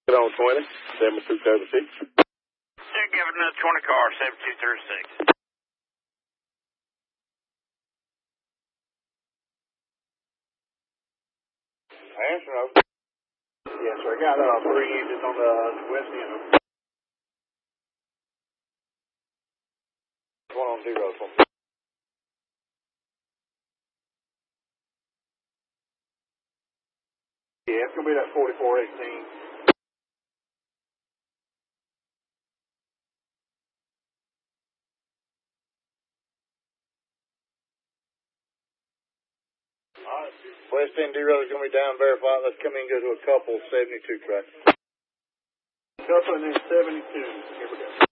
Get on 20, 7236. They're giving another 20 car, 7236. Answer over. Yes, sir. I got 3 units on the west end. One on 0 for me. Yeah, it's going to be that 4418. Alright. West End D-Road is going to be down, verified. Let's come in and go to a couple 72 tracks. Couple and then 72. Here we go.